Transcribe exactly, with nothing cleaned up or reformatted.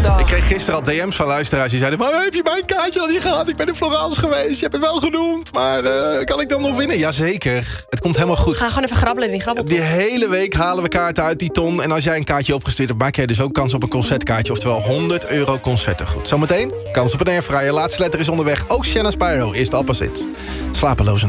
Ik kreeg gisteren al D M's van luisteraars die zeiden... maar heb je mijn kaartje nog niet gehad? Ik ben in Florence geweest, je hebt het wel genoemd. Maar uh, kan ik dan nog winnen? Jazeker, het komt helemaal goed. Ga gewoon even grabbelen in die grabbelton. Die hele week halen we kaarten uit die ton. En als jij een kaartje opgestuurd hebt, maak jij dus ook kans op een concertkaartje. Oftewel honderd euro concertengoed. Zometeen, kans op een airfryer. Laatste letter is onderweg. Ook Shanna Spyro is de opposite. Slapeloze